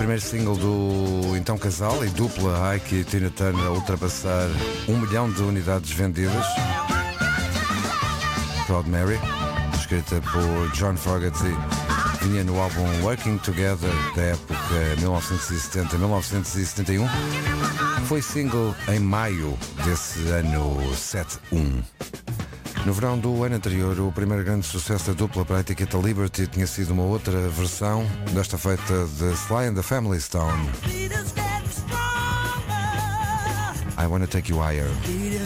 Primeiro single do então casal e dupla Ike e Tina Turner a ultrapassar 1 milhão de unidades vendidas. Proud Mary, escrita por John Fogerty, vinha no álbum Working Together da época 1970-1971. Foi single em maio desse ano 71. No verão do ano anterior, o primeiro grande sucesso da dupla para a etiqueta Liberty tinha sido uma outra versão, desta feita de Sly and the Family Stone. I Wanna Take You Higher.